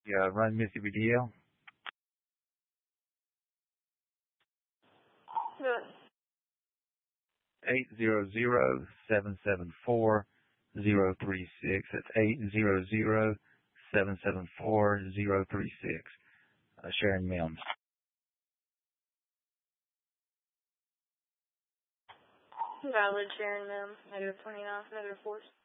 Yeah, run Mississippi DL. Good. 800-774-036. That's 800-774-036. Sharon Mims. Valid Sharon Mims, -29, -4.